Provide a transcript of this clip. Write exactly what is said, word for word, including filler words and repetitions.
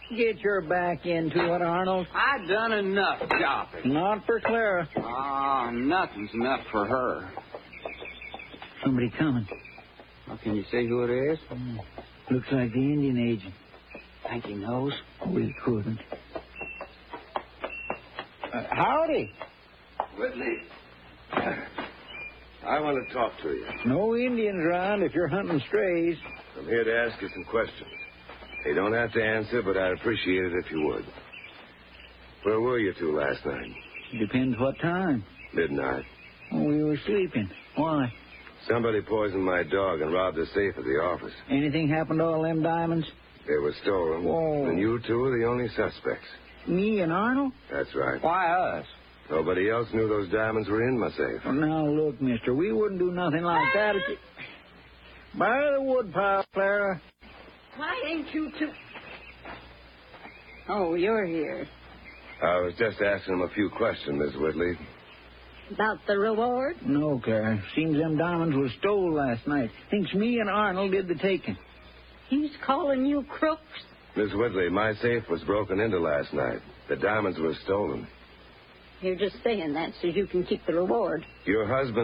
Get your back into it, Arnold. I done enough shopping. Not for Clara. Ah, nothing's enough for her. Somebody coming. Well, can you see who it is? Mm. Looks like the Indian agent. Think he knows? We couldn't. Uh, howdy. Whitley. I want to talk to you. No Indians around if you're hunting strays. I'm here to ask you some questions. You don't have to answer, but I'd appreciate it if you would. Where were you two last night? Depends what time. Midnight. Oh, we were sleeping. Why? Somebody poisoned my dog and robbed the safe at the office. Anything happened to all them diamonds? They were stolen. Whoa. And you two are the only suspects. Me and Arnold? That's right. Why us? Nobody else knew those diamonds were in my safe. Well, now, look, mister, we wouldn't do nothing like that if you... By the woodpile, Clara. Why ain't you two... Oh, you're here. I was just asking him a few questions, Miss Whitley. About the reward? No, Clara. Seems them diamonds were stole last night. Thinks me and Arnold did the taking. He's calling you crooks? Miss Whitley, my safe was broken into last night. The diamonds were stolen. You're just saying that so you can keep the reward. Your husband